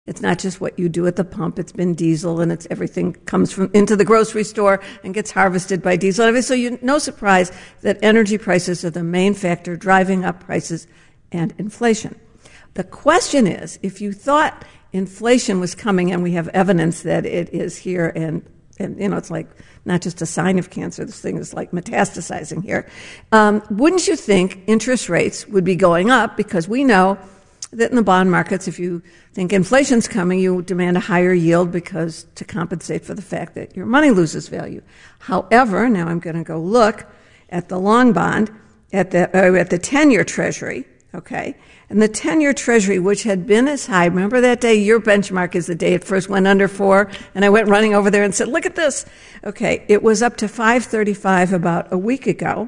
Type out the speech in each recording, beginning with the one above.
It's not just what you do at the pump. It's been diesel, and it's everything comes from into the grocery store and gets harvested by diesel. So no surprise that energy prices are the main factor driving up prices and inflation. The question is, if you thought inflation was coming, and we have evidence that it is here, and it's like not just a sign of cancer, this thing is like metastasizing here, wouldn't you think interest rates would be going up? Because we know that in the bond markets, if you think inflation's coming, you demand a higher yield because to compensate for the fact that your money loses value. However, now I'm going to go look at the long bond, at the 10-year Treasury, okay? And the 10-year Treasury, which had been as high, remember that day, your benchmark is the day it first went under 4, and I went running over there and said, look at this. Okay, it was up to 5.35 about a week ago,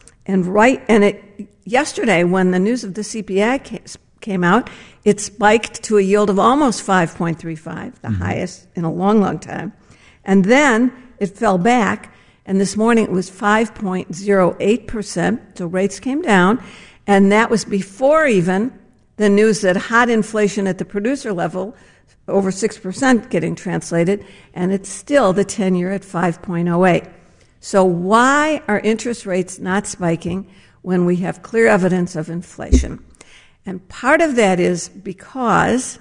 and yesterday when the news of the CPI came out, it spiked to a yield of almost 5.35, the highest in a long, long time. And then it fell back, and this morning it was 5.08%, so rates came down, and that was before even the news that hot inflation at the producer level, over 6% getting translated, and it's still the 10-year at 5.08. So why are interest rates not spiking when we have clear evidence of inflation? And part of that is because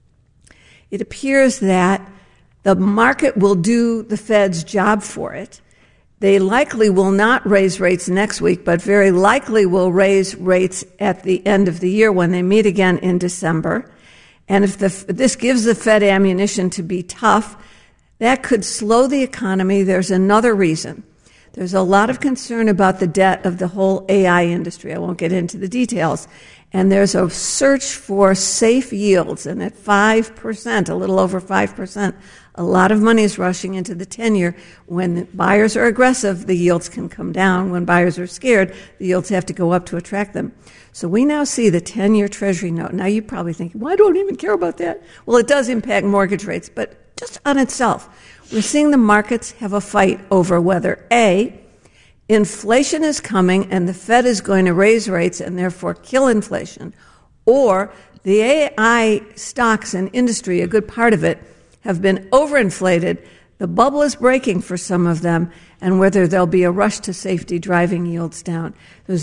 it appears that the market will do the Fed's job for it. They likely will not raise rates next week, but very likely will raise rates at the end of the year when they meet again in December. And if this gives the Fed ammunition to be tough, that could slow the economy. There's another reason. There's a lot of concern about the debt of the whole AI industry. I won't get into the details. And there's a search for safe yields. And at 5%, a little over 5%, a lot of money is rushing into the 10-year. When buyers are aggressive, the yields can come down. When buyers are scared, the yields have to go up to attract them. So we now see the 10-year Treasury note. Now you probably think, well, I don't even care about that. Well, it does impact mortgage rates, but just on itself. We're seeing the markets have a fight over whether, A, inflation is coming and the Fed is going to raise rates and therefore kill inflation, or the AI stocks and industry, a good part of it, have been overinflated. The bubble is breaking for some of them, and whether there'll be a rush to safety driving yields down. This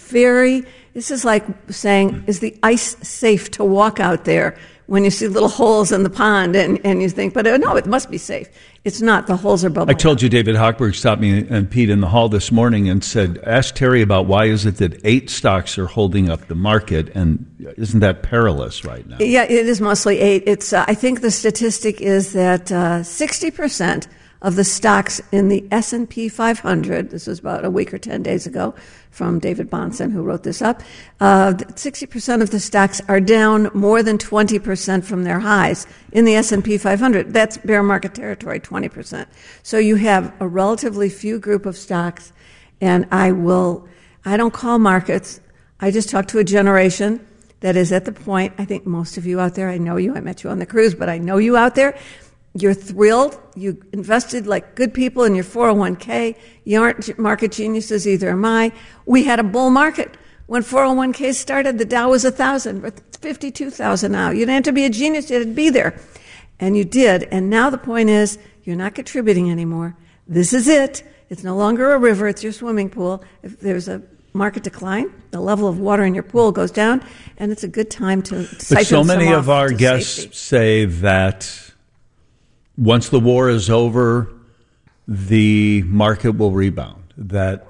is like saying, is the ice safe to walk out there when you see little holes in the pond and you think, but no, it must be safe. It's not. The holes are bubbling. I told you David Hochberg stopped me and Pete in the hall this morning and said, ask Terry about why is it that 8 stocks are holding up the market, and isn't that perilous right now? Yeah, it is mostly 8. It's I think the statistic is that 60% of the stocks in the S&P 500, this was about a week or 10 days ago from David Bahnsen, who wrote this up, 60% of the stocks are down more than 20% from their highs in the S&P 500. That's bear market territory, 20%. So you have a relatively few group of stocks, and I don't call markets. I just talk to a generation that is at the point, I think most of you out there, I know you, I met you on the cruise, but I know you out there, you're thrilled. You invested like good people in your 401k. You aren't market geniuses, either am I. We had a bull market. When 401ks started, the Dow was 1,000. It's 52,000 now. You didn't have to be a genius. You had to be there. And you did. And now the point is, you're not contributing anymore. This is it. It's no longer a river. It's your swimming pool. If there's a market decline, the level of water in your pool goes down, and it's a good time to siphon some off. But so many of our guests say that once the war is over, the market will rebound, that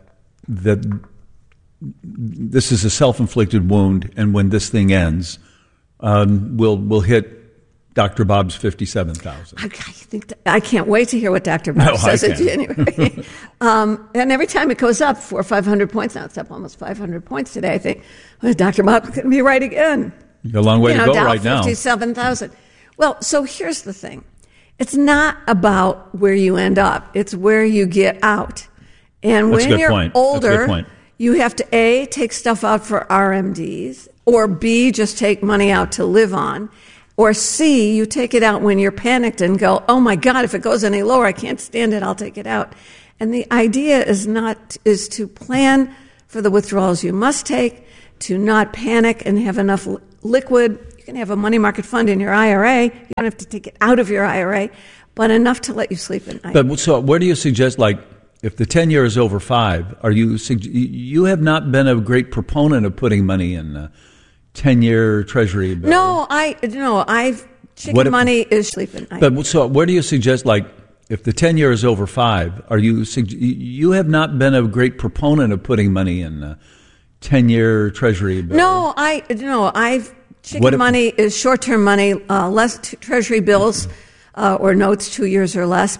this is a self-inflicted wound, and when this thing ends, we'll hit Dr. Bob's 57,000. I can't wait to hear what Dr. Bob says in January. And every time it goes up 400 or 500 points, now it's up almost 500 points today, I think, well, Dr. Bob's going to be right again. A long way to go Dow right now. 57,000. Well, so here's the thing. It's not about where you end up. It's where you get out. And when you're older, you have to, A, take stuff out for RMDs, or B, just take money out to live on, or C, you take it out when you're panicked and go, oh my God, if it goes any lower, I can't stand it, I'll take it out. And the idea is to plan for the withdrawals you must take, to not panic and have enough liquid. You can have a money market fund in your IRA. You don't have to take it out of your IRA, but enough to let you sleep at night. But so where do you suggest, like, if the 10-year is over 5, you have not been a great proponent of putting money in 10-year Treasury bill? Chicken money is sleep at night. But so where do you suggest, like, if the 10-year is over 5, you have not been a great proponent of putting money in 10-year Treasury bill? Chicken money is short-term money, less Treasury bills or notes 2 years or less.